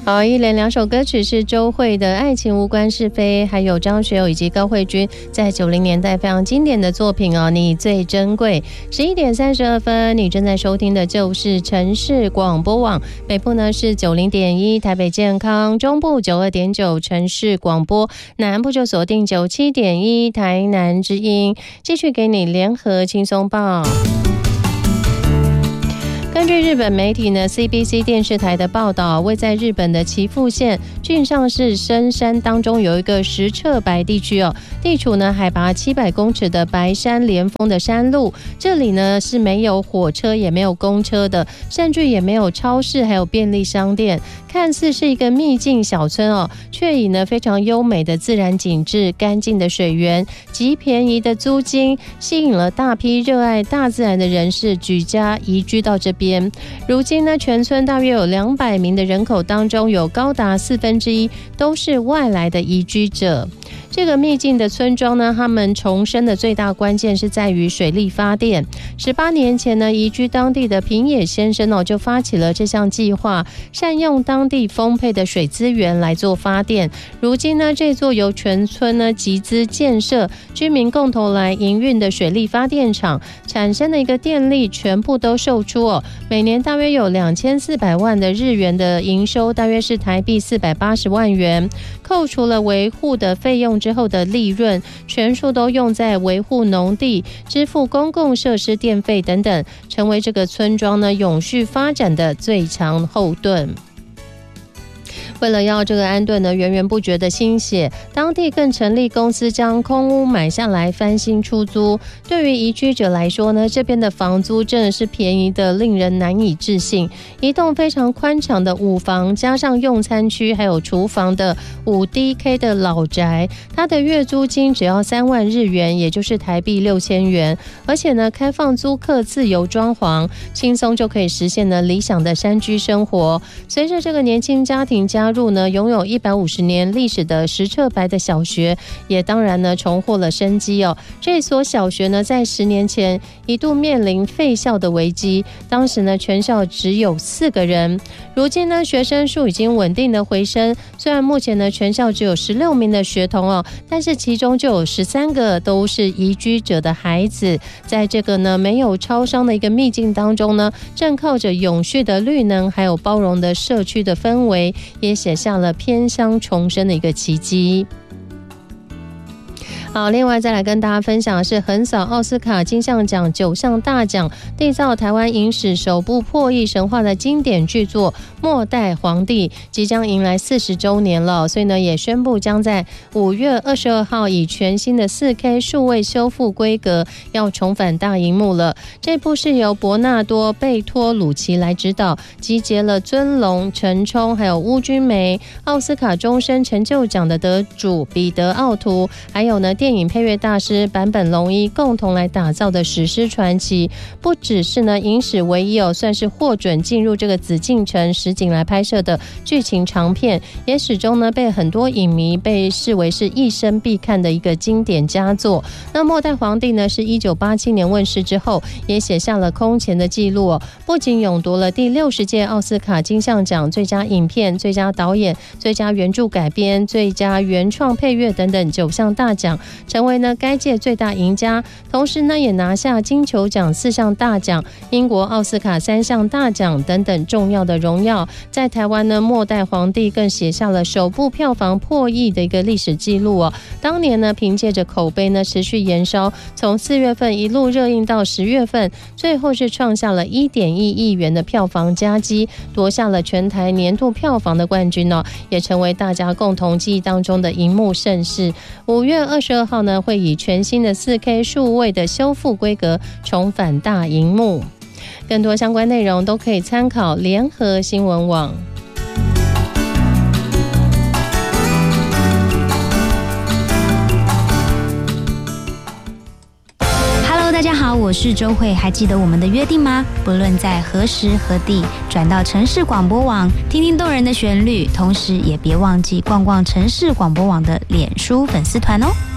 好，一连2首歌曲是周蕙的《爱情无关是非》，还有张学友以及高慧君在90年代非常经典的作品哦，你最珍贵。11点32分，你正在收听的就是城市广播网，北部呢是90.1台北健康，中部92.9城市广播，南部就锁定97.1台南之音，继续给你联合轻松报。根据日本媒体呢 CBC 电视台的报道，位在日本的岐阜县郡上市深山当中有一个石彻白地区哦，地处呢海拔700公尺的白山连峰的山路，这里呢是没有火车也没有公车的，甚至也没有超市还有便利商店，看似是一个秘境小村哦，却以呢非常优美的自然景致、干净的水源、极便宜的租金，吸引了大批热爱大自然的人士举家移居到这边。如今呢，全村大约有200名的人口当中，有高达1/4都是外来的移居者。这个秘境的村庄呢，他们重生的最大关键是在于水力发电。18年前呢，移居当地的平野先生就发起了这项计划，善用当地丰沛的水资源来做发电。如今呢，这座由全村呢集资建设、居民共同来营运的水力发电厂，产生的一个电力全部都售出哦，每年大约有2400万的日元的营收，大约是台币480万元。扣除了维护的费用之后的利润，全数都用在维护农地、支付公共设施电费等等，成为这个村庄呢永续发展的最强后盾。为了要这个安顿呢源源不绝的心血，当地更成立公司将空屋买下来翻新出租。对于移居者来说呢，这边的房租真的是便宜的令人难以置信。一栋非常宽敞的5房加上用餐区还有厨房的5DK 的老宅，它的月租金只要3万日元，也就是台币6000元，而且呢开放租客自由装潢，轻松就可以实现呢理想的山居生活。随着这个年轻家庭加入呢，拥有150年历史的石彻白的小学也当然呢重获了生机哦。这所小学呢在10年前一度面临废校的危机，当时呢全校只有4个人，如今呢学生数已经稳定的回升，虽然目前呢全校只有16名的学童哦，但是其中就有13个都是移居者的孩子。在这个呢没有超商的一个秘境当中呢，正靠着永续的绿能还有包容的社区的氛围，也写下了偏乡重生的一个奇迹。好，另外再来跟大家分享的是横扫奥斯卡金像奖9项大奖，缔造台湾影史首部破亿神话的经典巨作《末代皇帝》即将迎来40周年了，所以呢也宣布将在5月22号以全新的4K 数位修复规格要重返大荧幕了。这部是由伯纳多·贝托鲁奇来指导，集结了尊龙、陈冲还有邬君梅、奥斯卡终身成就奖的得主彼得·奥图，还有呢电影配乐大师坂本龙一共同来打造的史诗传奇。不只是呢影史唯一算是获准进入这个紫禁城实景来拍摄的剧情长片，也始终呢被很多影迷被视为是一生必看的一个经典佳作。那末代皇帝呢是1987年问世之后，也写下了空前的纪录不仅勇夺了第60届奥斯卡金像奖最佳影片、最佳导演、最佳原著改编、最佳原创配乐等等9项大奖，成为呢该届最大赢家。同时呢也拿下金球奖4项大奖、英国奥斯卡3项大奖等等重要的荣耀。在台湾呢，末代皇帝更写下了首部票房破亿的一个历史记录当年呢凭借着口碑呢持续延烧，从4月份一路热映到10月份，最后是创下了1.1亿元的票房佳绩，夺下了全台年度票房的冠军也成为大家共同记忆当中的荧幕盛事。5月22号呢会以全新的4K 数位的修复规格重返大荧幕。更多相关内容都可以参考联合新闻网。 大家好，我是周蕙，还记得我们的约定吗？不论在何时何地，转到城市广播网，听听动人的旋律，同时也别忘记逛逛城市广播网的脸书粉丝团哦。